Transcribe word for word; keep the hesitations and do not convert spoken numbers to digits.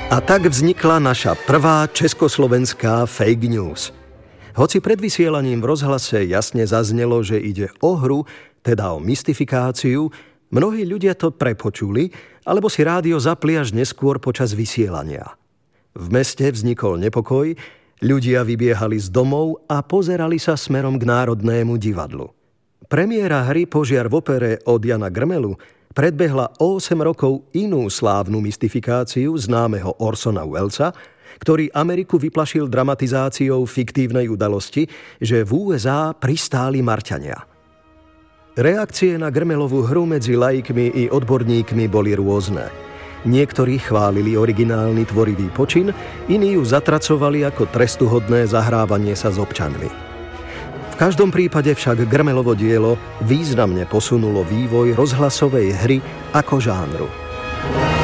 A tak vznikla naša prvá československá fake news. Hoci pred vysielaním v rozhlase jasne zaznelo, že ide o hru, teda o mystifikáciu, mnohí ľudia to prepočuli, alebo si rádio zapli až neskôr počas vysielania. V meste vznikol nepokoj, ľudia vybiehali z domov a pozerali sa smerom k Národnému divadlu. Premiéra hry Požiar v opere od Jana Grmelu predbehla o osem rokov inú slávnu mystifikáciu známeho Orsona Wellesa, ktorý Ameriku vyplašil dramatizáciou fiktívnej udalosti, že v ú es á pristáli Marťania. Reakcie na Grmelovú hru medzi laikmi i odborníkmi boli rôzne. Niektorí chválili originálny tvorivý počin, iní ju zatracovali ako trestuhodné zahrávanie sa s občanmi. V každom prípade však Grmelovo dielo významne posunulo vývoj rozhlasovej hry ako žánru.